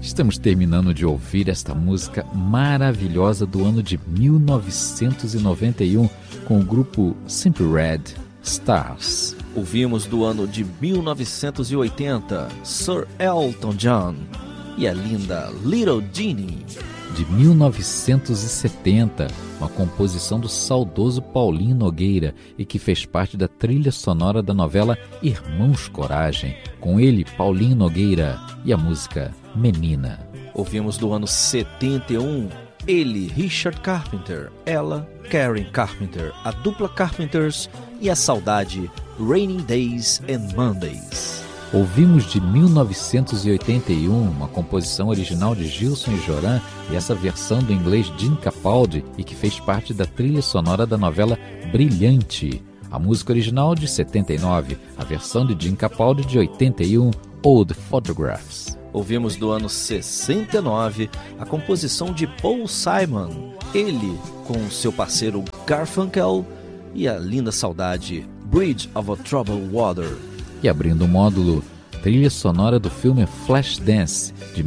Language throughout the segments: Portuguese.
Estamos terminando de ouvir esta música maravilhosa do ano de 1991 com o grupo Simply Red, Stars. Ouvimos do ano de 1980, Sir Elton John e a linda Little Jeannie. De 1970, uma composição do saudoso Paulinho Nogueira e que fez parte da trilha sonora da novela Irmãos Coragem, com ele, Paulinho Nogueira, e a música Menina. Ouvimos do ano 71, ele, Richard Carpenter, ela, Karen Carpenter, a dupla Carpenters e a saudade, Raining Days and Mondays. Ouvimos de 1981 uma composição original de Gilson e Joran e essa versão do inglês Gene Capaldi e que fez parte da trilha sonora da novela Brilhante. A música original de 79, a versão de Gene Capaldi de 81, Old Photographs. Ouvimos do ano 69 a composição de Paul Simon, ele com seu parceiro Garfunkel e a linda saudade Bridge over Troubled Water. E abrindo o módulo, trilha sonora do filme Flashdance, de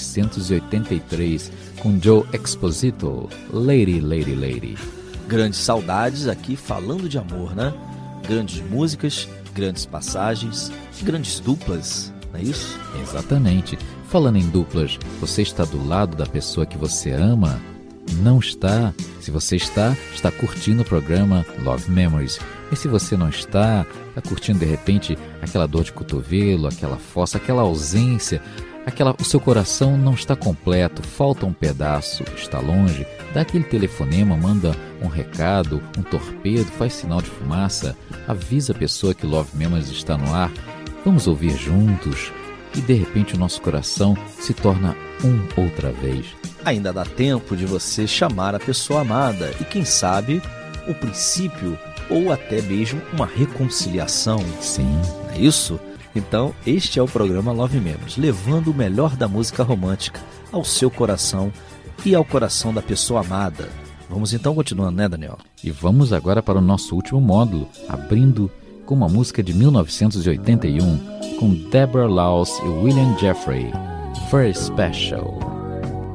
1983, com Joe Exposito, Lady, Lady, Lady. Grandes saudades aqui falando de amor, né? Grandes músicas, grandes passagens, grandes duplas, não é isso? Exatamente. Falando em duplas, você está do lado da pessoa que você ama? Não está? Se você está curtindo o programa Love Memories. E se você não está curtindo de repente aquela dor de cotovelo, aquela fossa, aquela ausência, o seu coração não está completo, falta um pedaço, está longe, dá aquele telefonema, manda um recado, um torpedo, faz sinal de fumaça, avisa a pessoa que Love Memories está no ar, vamos ouvir juntos e de repente o nosso coração se torna outra vez. Ainda dá tempo de você chamar a pessoa amada e quem sabe o princípio ou até mesmo uma reconciliação. Sim. Não é isso? Então, este é o programa Love Memories, levando o melhor da música romântica ao seu coração e ao coração da pessoa amada. Vamos então continuando, né, Daniel? E vamos agora para o nosso último módulo, abrindo com uma música de 1981, com Deborah Laws e William Jeffrey, Very Special.